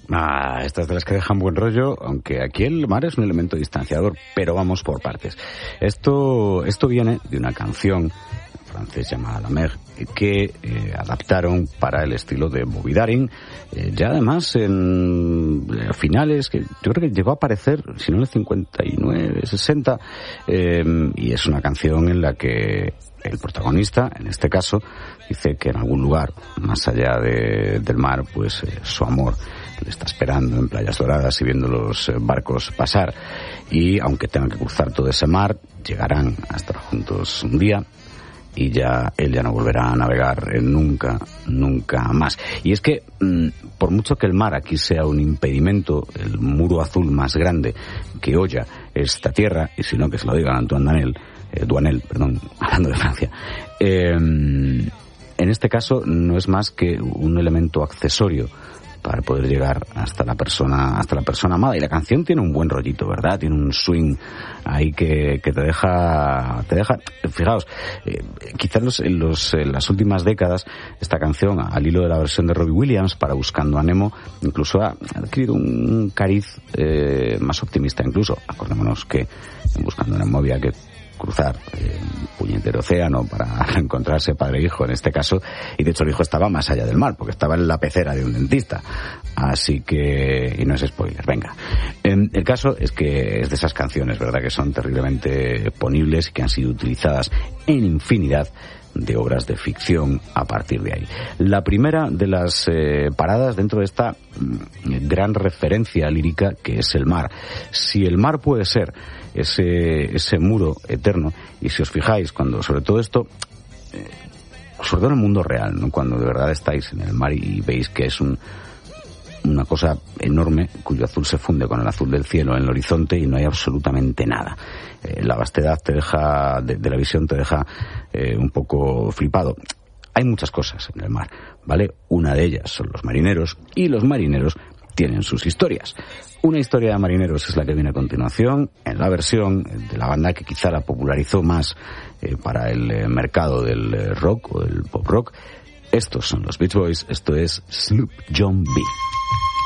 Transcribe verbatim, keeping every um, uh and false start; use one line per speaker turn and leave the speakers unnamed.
Ah, estas de las que dejan buen rollo, aunque aquí el mar es un elemento distanciador, pero vamos por partes. Esto, esto viene de una canción francés llamada La Mer, que eh, adaptaron para el estilo de Bobby Darin, eh, ya además en eh, finales, que yo creo que llegó a aparecer, si no en el cincuenta y nueve, sesenta, eh, y es una canción en la que el protagonista, en este caso, dice que en algún lugar, más allá de, del mar, pues eh, su amor le está esperando en playas doradas y viendo los eh, barcos pasar, y aunque tengan que cruzar todo ese mar, llegarán a estar juntos un día, y ya él ya no volverá a navegar eh, nunca, nunca más. Y es que, mmm, por mucho que el mar aquí sea un impedimento, el muro azul más grande que holla esta tierra, y si no que se lo digan a Antoine Duanel, eh, Duanel, perdón, hablando de Francia, eh, en este caso no es más que un elemento accesorio para poder llegar hasta la persona hasta la persona amada. Y la canción tiene un buen rollito, ¿verdad? Tiene un swing ahí que, que te deja te deja fijaos, eh, quizás los, en, los, en las últimas décadas esta canción, al hilo de la versión de Robbie Williams para Buscando a Nemo, incluso ha adquirido un cariz eh, más optimista. Incluso acordémonos que en Buscando a Nemo había que cruzar eh, un puñetero océano para encontrarse padre e hijo en este caso, y de hecho el hijo estaba más allá del mar porque estaba en la pecera de un dentista, así que, y no es spoiler, venga. Eh, el caso es que es de esas canciones, verdad, que son terriblemente ponibles y que han sido utilizadas en infinidad de obras de ficción a partir de ahí. La primera de las eh, paradas dentro de esta mm, gran referencia lírica que es el mar. Si el mar puede ser ese ese muro eterno, y si os fijáis, cuando sobre todo esto, eh, sobre todo en el mundo real, ¿no? Cuando de verdad estáis en el mar y veis que es un una cosa enorme cuyo azul se funde con el azul del cielo en el horizonte y no hay absolutamente nada. Eh, la vastedad te deja, de, de la visión te deja eh, un poco flipado. Hay muchas cosas en el mar, ¿vale? Una de ellas son los marineros, y los marineros tienen sus historias. Una historia de marineros es la que viene a continuación, en la versión de la banda que quizá la popularizó más eh, para el eh, mercado del eh, rock o del pop rock. Estos son los Beach Boys, esto es Sloop John B.